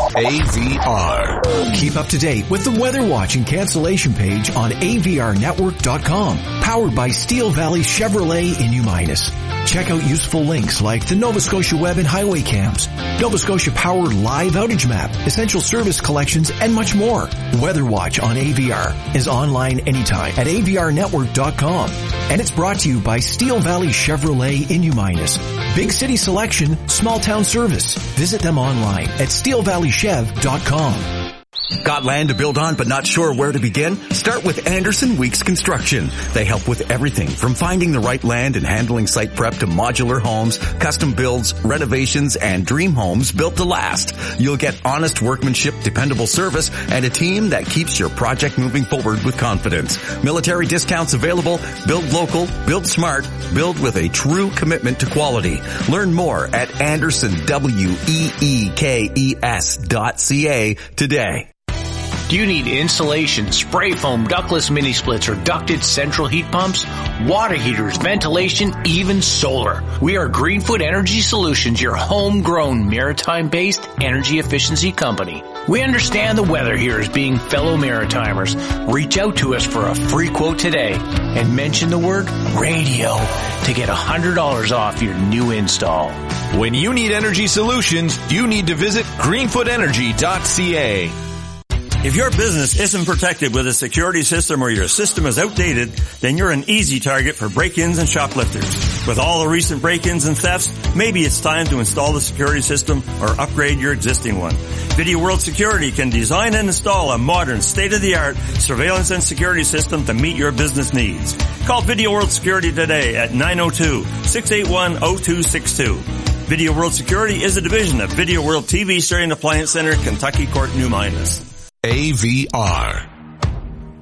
AVR. Keep up to date with the Weather Watch and cancellation page on avrnetwork.com. Powered by Steel Valley Chevrolet in Uminus. Check out useful links like the Nova Scotia Web and Highway Cams, Nova Scotia Powered Live Outage Map, Essential Service Collections, and much more. Weather Watch on AVR is online anytime at avrnetwork.com. And it's brought to you by Steel Valley Chevrolet in Uminus. Big city selection, small town service. Visit them online at steelvalleychev.com. Got land to build on but not sure where to begin? Start with Anderson Weeks Construction. They help with everything from finding the right land and handling site prep to modular homes, custom builds, renovations, and dream homes built to last. You'll get honest workmanship, dependable service, and a team that keeps your project moving forward with confidence. Military discounts available. Build local, build smart, build with a true commitment to quality. Learn more at AndersonWeekes.ca today. Do you need insulation, spray foam, ductless mini splits, or ducted central heat pumps? Water heaters, ventilation, even solar. We are Greenfoot Energy Solutions, your homegrown maritime-based energy efficiency company. We understand the weather here as being fellow Maritimers. Reach out to us for a free quote today and mention the word radio to get $100 off your new install. When you need energy solutions, you need to visit greenfootenergy.ca. If your business isn't protected with a security system or your system is outdated, then you're an easy target for break-ins and shoplifters. With all the recent break-ins and thefts, maybe it's time to install the security system or upgrade your existing one. Video World Security can design and install a modern, state-of-the-art surveillance and security system to meet your business needs. Call Video World Security today at 902-681-0262. Video World Security is a division of Video World TV Stereo and Appliance Center, Kentucky Court, New Minas. AVR.